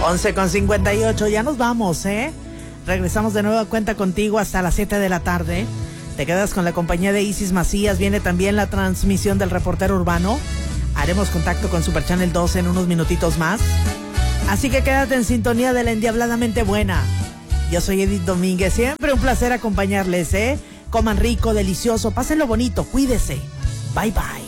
11:58, ya nos vamos, ¿eh? Regresamos de nueva cuenta contigo hasta las 7 de la tarde. Te quedas con la compañía de Isis Macías. Viene también la transmisión del reportero urbano. Haremos contacto con Super Channel 2 en unos minutitos más. Así que quédate en sintonía de la endiabladamente buena. Yo soy Edith Domínguez. Siempre un placer acompañarles, ¿eh? Coman rico, delicioso, pásenlo bonito, cuídese. Bye, bye.